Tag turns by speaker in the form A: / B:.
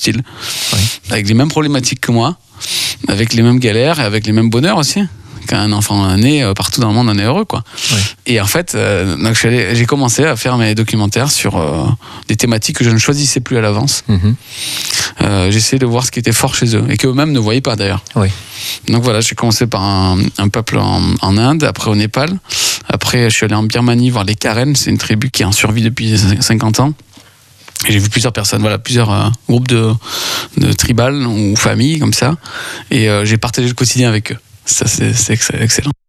A: style,
B: Oui.
A: avec les mêmes problématiques que moi, avec les mêmes galères et avec les mêmes bonheurs aussi. Qu'un enfant né partout dans le monde en est heureux, quoi.
B: Oui.
A: Et en fait, donc j'ai commencé à faire mes documentaires sur des thématiques que je ne choisissais plus à l'avance. J'essayais de voir ce qui était fort chez eux et qu'eux-mêmes ne voyaient pas d'ailleurs.
B: Oui.
A: Donc voilà, j'ai commencé par un peuple en Inde, après au Népal, après je suis allé en Birmanie voir les Karen, c'est une tribu qui est en survie depuis 50 ans. Et j'ai vu plusieurs personnes, voilà, plusieurs groupes de tribales ou familles comme ça, et j'ai partagé le quotidien avec eux. Ça, c'est excellent.